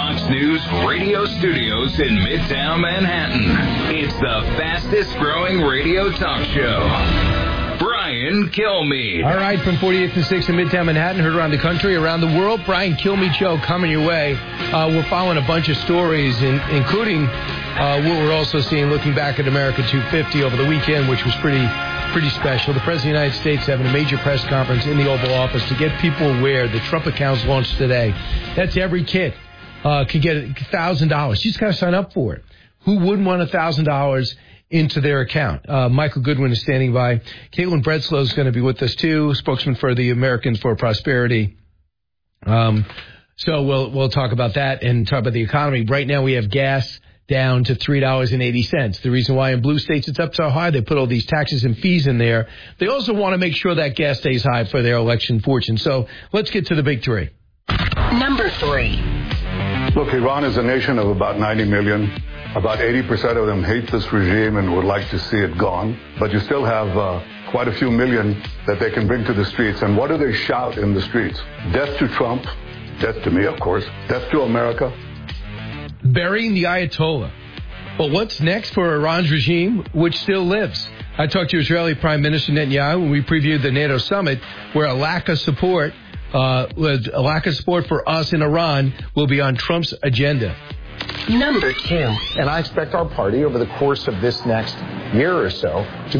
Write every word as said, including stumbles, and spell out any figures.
Fox News radio studios in Midtown Manhattan. It's the fastest growing radio talk show. Brian Kilmeade. All right, from forty-eighth and sixth in Midtown Manhattan, heard around the country, around the world. Brian Kilmeade Show coming your way. Uh, we're following a bunch of stories, in, including uh, what we're also seeing looking back at America two fifty over the weekend, which was pretty pretty special. The President of the United States having a major press conference in the Oval Office to get people aware. The Trump account's launched today. That's every kid uh, can get one thousand dollars. You just got to sign up for it. Who wouldn't want one thousand dollars into their account? Uh, Michael Goodwin is standing by. Caitlin Bredslow is going to be with us, too, spokesman for the Americans for Prosperity. Um, so we'll we'll talk about that and talk about the economy. Right now we have gas down to three dollars and eighty cents. The reason why in blue states it's up so high, they put all these taxes and fees in there. They also want to make sure that gas stays high for their election fortune. So let's get to the big three. Number three. Look, Iran is a nation of about ninety million. About eighty percent of them hate this regime and would like to see it gone. But you still have uh, quite a few million that they can bring to the streets. And what do they shout in the streets? Death to Trump. Death to me, of course. Death to America. Burying the Ayatollah. But what's next for Iran's regime, which still lives? I talked to Israeli Prime Minister Netanyahu when we previewed the NATO summit, where a lack of support, uh, a lack of support for us in Iran will be on Trump's agenda. Number two. And I expect our party over the course of this next year or so to